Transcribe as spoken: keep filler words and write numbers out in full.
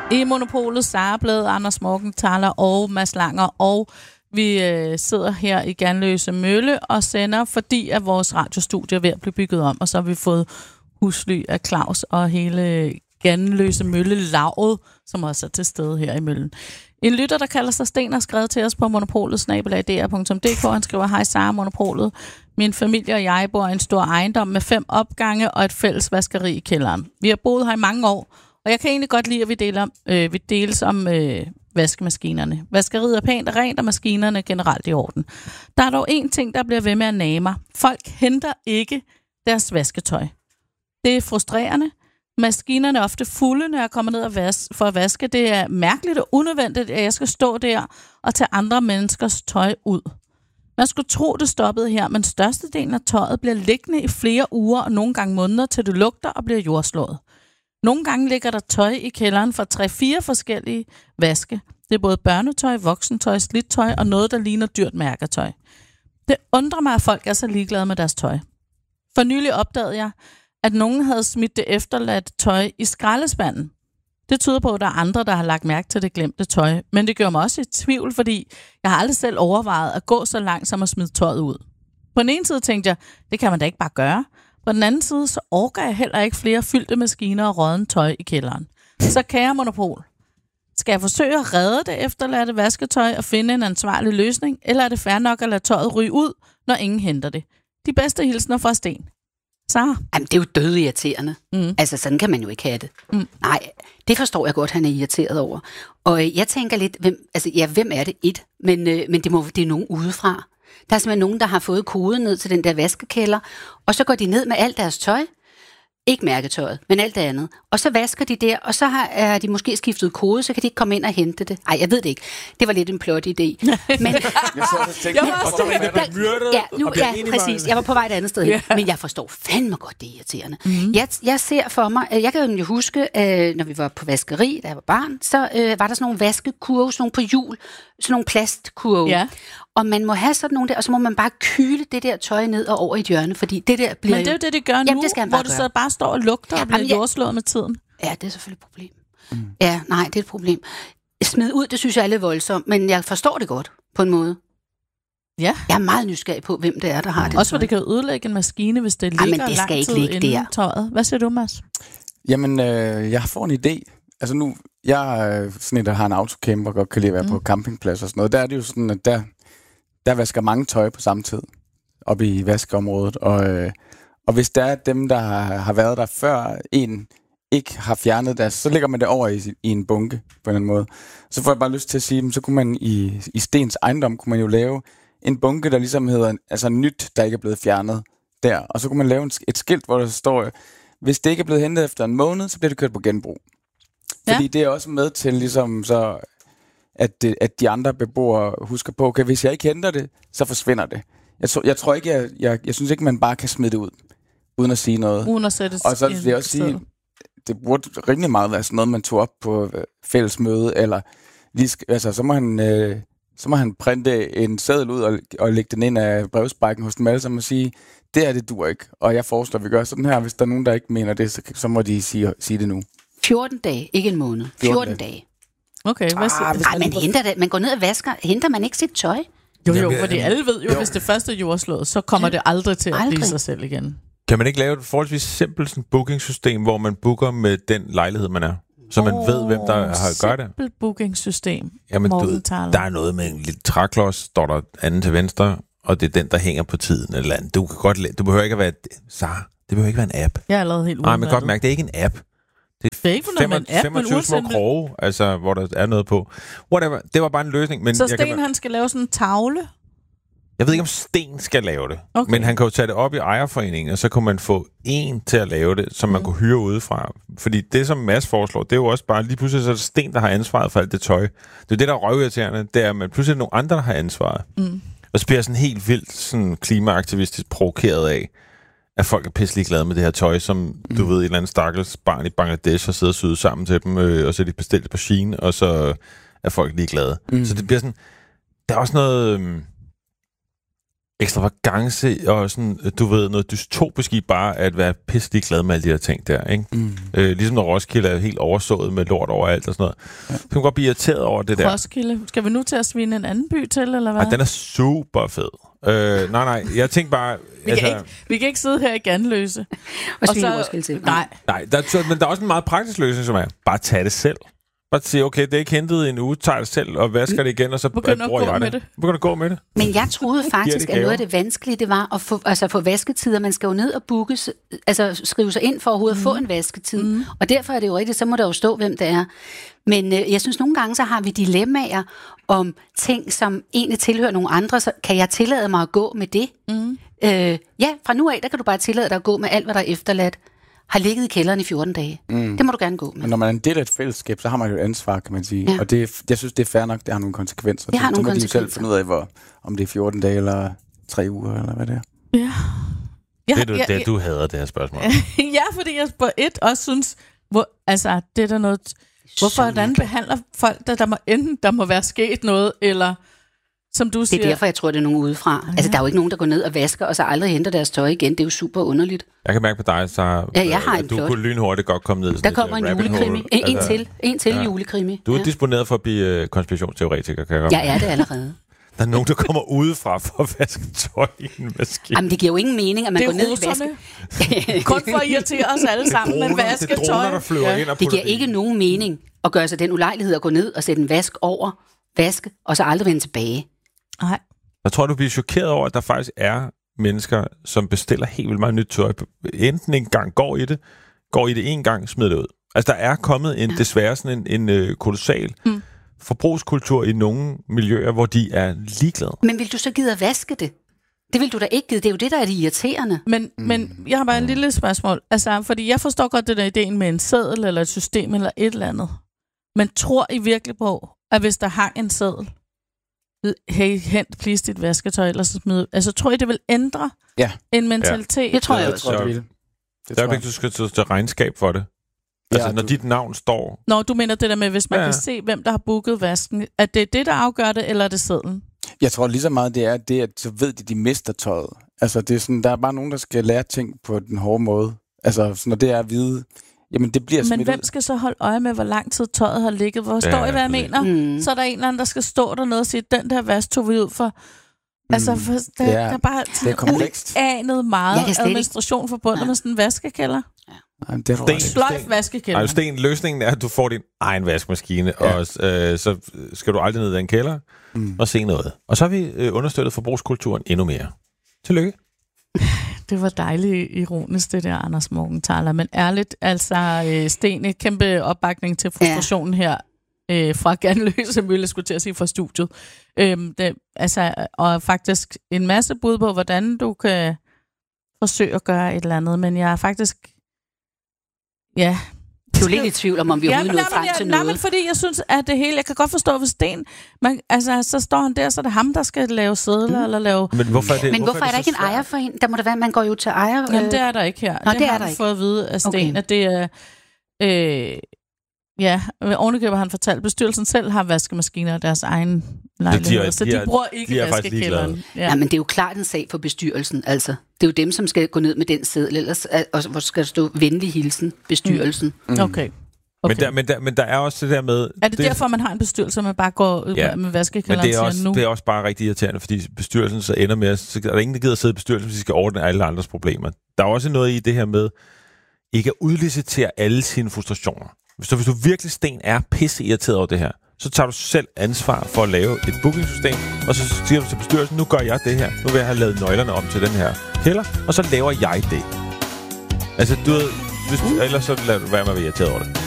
I Monopolet, Sara Blæd, Anders Morgenthaler og Mads Langer, og vi øh, sidder her i Ganløse Mølle og sender, fordi at vores radiostudie er ved at blive bygget om, og så har vi fået husly af Claus og hele Ganløse Mølle-laget, som også er til stede her i Møllen. En lytter, der kalder sig Sten, har skrevet til os på monopolet snabel-a d r punktum d k. Han skriver, hej Sara, Monopolet. Min familie og jeg bor i en stor ejendom med fem opgange og et fælles vaskeri i kælderen. Vi har boet her i mange år, og jeg kan egentlig godt lide, at vi, deler, øh, vi deles om øh, vaskemaskinerne. Vaskeriet er pænt og rent, og maskinerne er generelt i orden. Der er dog én ting, der bliver ved med at nage mig. Folk henter ikke deres vasketøj. Det er frustrerende. Maskinerne er ofte fulde, når jeg kommer ned og vas- for at vaske. Det er mærkeligt og unødvendigt, at jeg skal stå der og tage andre menneskers tøj ud. Man skulle tro, det stoppede her, men størstedelen af tøjet bliver liggende i flere uger og nogle gange måneder, til det lugter og bliver jordslået. Nogle gange ligger der tøj i kælderen fra tre-fire forskellige vaske. Det er både børnetøj, voksentøj, slidt tøj og noget, der ligner dyrt mærketøj. Det undrer mig, at folk er så ligeglade med deres tøj. For nylig opdagede jeg, at nogen havde smidt det efterladte tøj i skraldespanden. Det tyder på, at der er andre, der har lagt mærke til det glemte tøj. Men det gør mig også i tvivl, fordi jeg har aldrig selv overvejet at gå så langt som at smide tøjet ud. På den ene side tænkte jeg, det kan man da ikke bare gøre. På den anden side, så orker jeg heller ikke flere fyldte maskiner og rådden tøj i kælderen. Så kære Monopol, skal jeg forsøge at redde det efterladte vasketøj og finde en ansvarlig løsning, eller er det fair nok at lade tøjet ryge ud, når ingen henter det? De bedste hilsner fra Sten. Sara? Jamen, det er jo dødirriterende. Mm. Altså, sådan kan man jo ikke have det. Mm. Nej, det forstår jeg godt, han er irriteret over. Og øh, jeg tænker lidt, hvem, altså, ja, hvem er det? Et, men, øh, men det, må, det er nogen udefra. Der er simpelthen nogen, der har fået kode ned til den der vaskekælder, og så går de ned med alt deres tøj. Ikke mærketøjet, men alt det andet. Og så vasker de der, og så har er de måske skiftet kode, så kan de ikke komme ind og hente det. Ej, jeg ved det ikke. Det var lidt en plot idé. Men jeg så også tænkte, og så var en, der blev myrdet, ja, nu, og blev ja, præcis. Jeg var på vej et andet sted hen. Yeah. Men jeg forstår fandme godt, det er irriterende. Mm-hmm. Jeg, jeg ser for mig, jeg kan jo huske, øh, når vi var på vaskeri, da jeg var barn, så øh, var der sådan nogle vaskekurve, sådan nogle på hjul, sådan nogle plastkurve. Yeah. Og man må have sådan nogle der, og så må man bare kyle det der tøj ned og over i et hjørne, fordi det der bliver. Men det er jo det, det gør nu, det hvor det så bare står og lugter ja, og bliver jordslået med tiden. Ja, det er selvfølgelig et problem. Mm. Ja, nej, det er et problem. Smid ud, det synes jeg er lidt voldsomt, men jeg forstår det godt, på en måde. Ja. Jeg er meget nysgerrig på, hvem det er, der har det. Også for det kan ødelægge en maskine, hvis det ligger Ej, men det skal lang ikke tid ligge inden der. Tøjet. Hvad siger du, Mads? Jamen, øh, jeg får en idé. Altså nu, jeg er sådan en, der har en autocamper og godt kan lide at være mm. på campingplads og sådan noget. Der er det jo sådan, at der, der vasker mange tøj på samme tid oppe i vaskeområdet. Og, øh, og hvis der er dem, der har, har været der før en ikke har fjernet deres, så lægger man det over i, i en bunke på en eller anden måde. Så får jeg bare lyst til at sige, så kunne man i, i Stens ejendom, kunne man jo lave en bunke, der ligesom hedder, altså nyt, der ikke er blevet fjernet der. Og så kunne man lave en, et skilt, hvor der står, hvis det ikke er blevet hentet efter en måned, så bliver det kørt på genbrug. Ja. Fordi det er også med til ligesom så, at, det, at de andre beboere husker på, okay, hvis jeg ikke henter det, så forsvinder det. Jeg, jeg tror ikke, jeg, jeg, jeg synes ikke, man bare kan smide det ud, uden at sige noget. Uden at sætte og så vil jeg også sige, det burde rimelig meget være sådan noget, man tog op på fællesmøde, eller lige, altså, så må han, øh, så må han printe en seddel ud og, og lægge den ind af brevsprækken hos dem alle sammen og sige, det er det dur ikke, og jeg foreslår, at vi gør sådan her. Hvis der er nogen, der ikke mener det, så, så må de sige, sige det nu. fjorten dage, ikke en måned. fjorten dage. Okay, hvad siger ah, man, henter det, man går ned og vasker, henter man ikke sit tøj? Jo, jo, fordi alle ved jo, jo. Hvis det første er jordslået, så kommer det aldrig til aldrig. at blive sig selv igen. Kan man ikke lave et forholdsvis simpelt sådan bookingsystem, hvor man booker med den lejlighed, man er? Så man oh, ved, hvem der har gør det. Simpelt bookingsystem. Jamen, du, der er noget med en lille træklods, står der anden til venstre, og det er den, der hænger på tiden eller andet. Du kan godt, du behøver ikke at være Sara, det behøver ikke være en app. Jeg er allerede helt Nej, men godt mærke, det er ikke en app. Det er, det er ikke noget med en app, femogtyve små kroge, altså, hvor der er noget på. Whatever. Det var bare en løsning. Men så Sten, jeg kan... han skal lave sådan en tavle? Jeg ved ikke, om Sten skal lave det. Okay. Men han kan jo tage det op i ejerforeningen, og så kan man få en til at lave det, som man mm. kunne hyre udefra. Fordi det, som Mads foreslår, det er jo også bare, lige pludselig så er det Sten, der har ansvaret for alt det tøj. Det er det, der er røvirriterende, det er, at pludselig er nogle andre, der har ansvaret. Mm. Og så bliver jeg sådan helt vildt sådan klimaaktivistisk provokeret af, at folk er pisselig glade med det her tøj, som mm. du ved, et eller andet stakkels barn i Bangladesh har siddet og syet sammen til dem, øh, og så er de bestilt det på Shein, og så er folk lige glade. Mm. Så det bliver sådan, der er også noget... Øh, ekstravagance og sådan, du ved, noget dystopisk i bare at være pisselig glad med alle de her ting der, ikke? Mm. Øh, ligesom når Roskilde er helt oversået med lort overalt og sådan noget. Ja. Så kan man godt blive irriteret over det der. Roskilde. Skal vi nu til at svine en anden by til, eller hvad? Ej, den er super fed. Øh, nej, nej, jeg tænker bare... vi, altså, kan ikke, vi kan ikke sidde her i Ganløse. Og svine Roskilde til. Nej. Nej, der, men der er også en meget praktisk løsning, som er, bare tage det selv. Bare sige, okay, det er ikke hentet i en uge, tager det selv og vasker det igen, og så begynder bruger jeg det. det. Begynder at gå med det. Men jeg troede faktisk, at noget af det vanskelige, det var at få, altså få vasketider. Man skal jo ned og booke, altså skrive sig ind for overhovedet mm. at få en vasketid. Mm. Og derfor er det jo rigtigt, så må der jo stå, hvem det er. Men øh, jeg synes, nogle gange så har vi dilemmaer om ting, som egentlig tilhører nogle andre. Så kan jeg tillade mig at gå med det? Mm. Øh, ja, fra nu af, der kan du bare tillade dig at gå med alt, hvad der er efterladt. Har ligget i kælderen i fjorten dage. Mm. Det må du gerne gå med. Men når man er en del af et fællesskab, så har man jo et ansvar, kan man sige. Ja. Og det, jeg synes, det er fair nok, det har nogle konsekvenser. Det har så, nogle så må konsekvenser. de selv finde ud af, hvor, om det er fjorten dage eller tre uger, eller hvad det er. Ja. Ja, det er du, ja, det, ja. du hader, det her spørgsmål. Ja, fordi jeg på et også synes, hvor, altså, det er der noget... Hvorfor hvordan behandler folk, der, der må enten der må være sket noget, eller som du siger... Det er derfor, jeg tror, det er nogen udefra. Ja. Altså, der er jo ikke nogen, der går ned og vasker, og så aldrig henter deres tøj igen. Det er jo super underligt. Jeg kan mærke på dig, så ja, jeg har at du kunne lynhurtigt godt komme ned. Der kommer en julekrimi. En, en til. En til ja. julekrimi. Du er ja. disponeret for at blive uh, konspirationsteoretiker, kan jeg godt. Jeg er det allerede. Der er nogen, der kommer udefra for at vaske tøj i en maskine. Jamen, det giver jo ingen mening, at man går ned i vaske. Kun for at irritere os alle sammen med vasketøj. Det er droner, der flyver ja. ind og det giver ikke nogen mening at gøre sig den ulejlighed at gå ned og sætte en vask over, vaske, og så aldrig vende tilbage. Nej. Jeg tror, du bliver chokeret over, at der faktisk er mennesker, som bestiller helt vildt meget nyt tøj. Enten en gang går i det, går i det en gang, smider det ud. Altså, der er kommet en, ja. desværre sådan en, en uh, kolossal mm. forbrugskultur i nogle miljøer, hvor de er ligeglade. Men vil du så gide at vaske det? Det vil du da ikke gide. Det er jo det, der er det irriterende. Men, mm. men jeg har bare en lille spørgsmål. Altså, fordi jeg forstår godt det der ideen med en seddel, eller et system, eller et eller andet. Men tror I virkelig på, at hvis der hang en seddel, hey, hent please dit vasketøj, eller så smid. Altså, tror I, det vil ændre ja. en mentalitet? Ja. Det tror jeg, jeg også. Det, det der er vigtigt, du skal til, til regnskab for det. Altså, ja, når du... dit navn står... Nå, du mener det der med, hvis man ja. kan se, hvem der har booket vasken. Er det det, der afgør det, eller er det sedlen? Jeg tror lige så meget, det er det, at så ved de, de mister tøjet. Altså, det er sådan, der er bare nogen, der skal lære ting på den hårde måde. Altså, når det er at vide... Jamen, det bliver Men hvem skal så holde øje med, hvor lang tid tøjet har ligget? Hvor står I, hvad jeg mener? Mm. Så er der en eller anden, der skal stå dernede og sige, den der vask tog vi ud for. Mm. Altså, for der, ja, der er bare uanet meget administration forbundet ja. med sådan en vaskekælder. Ja. Det er Sten, Sløjf vaskekælder. Altså, Sten, løsningen er, at du får din egen vaskemaskine, ja. og øh, så skal du aldrig ned i den kælder mm. og se noget. Og så har vi øh, understøttet forbrugskulturen endnu mere. Tillykke. Det var dejligt ironisk, det der, Anders Morgenthaler. Men ærligt, altså, øh, Sten, et kæmpe opbakning til frustrationen ja. her øh, fra Ganløse Mølle, skulle til at sige, fra studiet. Øhm, det, altså, og faktisk en masse bud på, hvordan du kan forsøge at gøre et eller andet. Men jeg er faktisk... Ja... Du er lidt i tvivl om, om vi ja, overhovedet nåede frem jeg, til nej, noget. Men fordi jeg synes, at det hele... Jeg kan godt forstå, hvis Sten... Man, altså, så står han der, så er det ham, der skal lave sedler, mm. eller lave... Men hvorfor er, det, men hvorfor hvorfor er, er der ikke en ejer for hende? Der må der være, man går jo til ejer... Øh... Jamen, det er der ikke her. Nå, det, det har er der han ikke. fået at vide af Sten, okay. at det er... Øh, ja, ovenikøbet har han fortalt, at bestyrelsen selv har vaskemaskiner af deres egen lejlighed, de er, så de, de er, bruger ikke de vaskekælderen. Ja. ja, men det er jo klart en sag for bestyrelsen, altså. Det er jo dem, som skal gå ned med den seddel, ellers og hvor skal der stå venlig hilsen, bestyrelsen. Mm. Mm. Okay. Okay. Men, der, men, der, men der er også det der med... Er det, det derfor, man har en bestyrelse, man bare går ja, med vaskekælderen og siger også, nu? det er også bare rigtig irriterende, fordi bestyrelsen så ender med... Så er der ingen, der gider at sidde i bestyrelsen, hvis de skal ordne alle andres problemer. Der er også noget i det her med ikke at udlicitere alle sine frustrationer. Hvis du, hvis du virkelig, Sten, er pisse irriteret over det her, så tager du selv ansvar for at lave et bookingsystem, og så siger du til bestyrelsen, nu gør jeg det her. Nu vil jeg have lavet nøglerne om til den her kælder, og så laver jeg det. Altså, du ved... Hvis, ellers så lader du være med at være irriteret over det.